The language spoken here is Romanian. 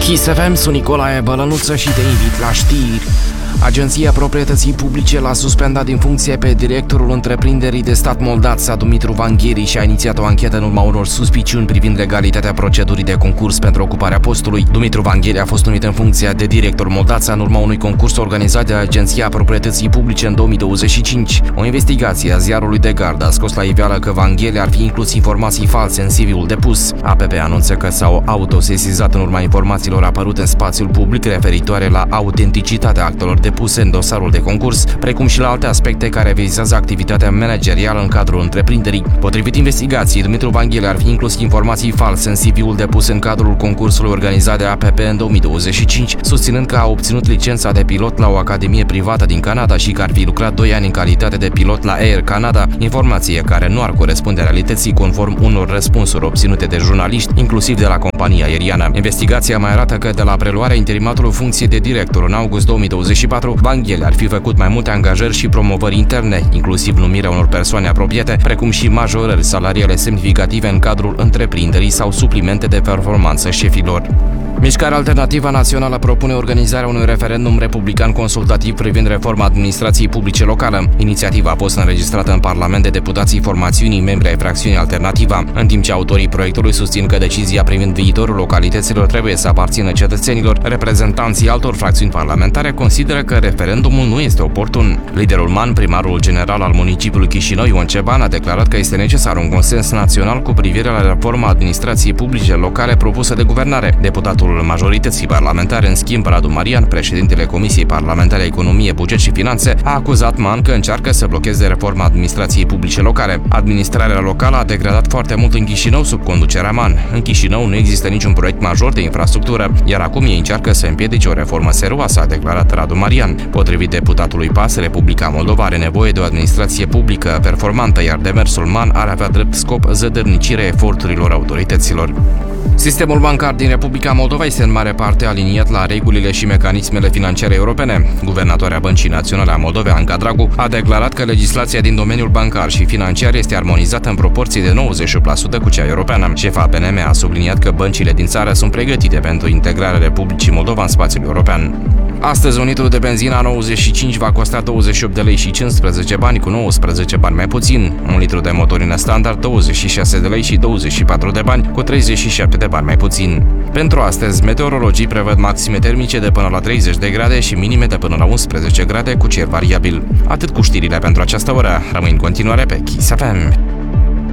Kiss FM, sunt Nicolae Bălănuță și te invit la știri. Agenția Proprietății Publice l-a suspendat din funcție pe directorul întreprinderii de stat Moldața, Dumitru Vangheli, și a inițiat o anchetă în urma unor suspiciuni privind legalitatea procedurii de concurs pentru ocuparea postului. Dumitru Vangheli a fost numit în funcția de director Moldața în urma unui concurs organizat de Agenția Proprietății Publice în 2025. O investigație a ziarului de gardă a scos la iveală că Vangheli ar fi inclus informații false în CV-ul depus. APP anunță că s-au autosesizat în urma informațiilor apărute în spațiul public referitoare la autenticitatea actelor depuse în dosarul de concurs, precum și la alte aspecte care vizează activitatea managerială în cadrul întreprinderii. Potrivit investigației, Dumitru Vangheli ar fi inclus informații false în CV-ul depus în cadrul concursului organizat de APP în 2025, susținând că a obținut licența de pilot la o academie privată din Canada și că ar fi lucrat 2 ani în calitate de pilot la Air Canada, informație care nu ar corespunde realității conform unor răspunsuri obținute de jurnaliști, inclusiv de la compania aeriană. Investigația mai arată că de la preluarea interimatului funcției de director în august 2024, Vangheli ar fi făcut mai multe angajări și promovări interne, inclusiv numirea unor persoane apropiate, precum și majorări salariale semnificative în cadrul întreprinderii sau suplimente de performanță șefilor. Mișcarea Alternativă Națională propune organizarea unui referendum republican consultativ privind reforma administrației publice locală. Inițiativa a fost înregistrată în Parlament de deputații formațiunii membri ai fracțiunii Alternativa, în timp ce autorii proiectului susțin că decizia privind viitorul localităților trebuie să aparțină cetățenilor. Reprezentanții altor fracțiuni parlamentare consideră că referendumul nu este oportun. Liderul MAN, primarul general al municipiului Chișinău, Ion Ceban, a declarat că este necesar un consens național cu privire la reforma administrației publice locale propusă de guvernare. Deputatul majorității parlamentare, în schimb, Radu Marian, președintele Comisiei Parlamentare Economie, Buget și Finanțe, a acuzat MAN că încearcă să blocheze reforma administrației publice locale. Administrarea locală a degradat foarte mult în Chișinău sub conducerea MAN. În Chișinău nu există niciun proiect major de infrastructură, iar acum ei încearcă să împiedice o reformă serioasă, a declarat Radu Marian. Potrivit deputatului PAS, Republica Moldova are nevoie de o administrație publică performantă, iar demersul MAN ar avea drept scop zădărnicirea eforturilor autorităților. Sistemul bancar din Republica Moldova este în mare parte aliniat la regulile și mecanismele financiare europene. Guvernatoarea Băncii Naționale a Moldovei, Anca Dragu, a declarat că legislația din domeniul bancar și financiar este armonizată în proporție de 90% cu cea europeană. Șefa BNM a subliniat că băncile din țară sunt pregătite pentru integrarea Republicii Moldova în spațiul european. Astăzi, un litru de benzină 95 va costa 28 de lei și 15 bani, cu 19 bani mai puțin. Un litru de motorină standard 26 de lei și 24 de bani, cu 37 de bani mai puțin. Pentru astăzi, meteorologii prevăd maxime termice de până la 30 de grade și minime de până la 11 grade, cu cer variabil. Atât cu știrile pentru această oră. Rămâi în continuare pe Kiss FM.